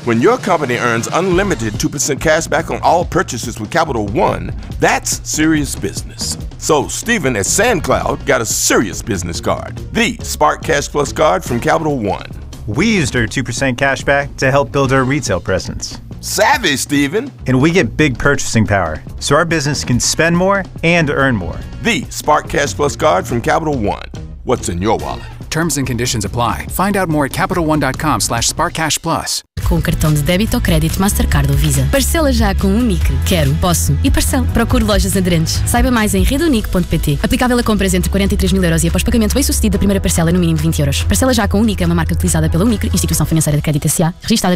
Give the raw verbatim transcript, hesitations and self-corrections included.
When your company earns unlimited two percent cash back on all purchases with Capital One, that's serious business. So Stephen at SandCloud got a serious business card, the Spark Cash Plus card from Capital One. We used our two percent cash back to help build our retail presence. Savvy, Stephen. And we get big purchasing power, so our business can spend more and earn more. The Spark Cash Plus card from Capital One. What's in your wallet? Terms and conditions apply. Find out more at capital one dot com slash spark cash plus. Com cartão de débito ou crédito Mastercard ou Visa. Parcela já com Unicre. Quero, posso e parcelo. Procure lojas aderentes. Saiba mais em rede unique ponto pt. Aplicável a compras entre quarenta e três mil euros e após pagamento bem sucedido da primeira parcela no mínimo vinte euros. Parcela já com Unicre é uma marca utilizada pela Unicre, instituição financeira de crédito S A, registada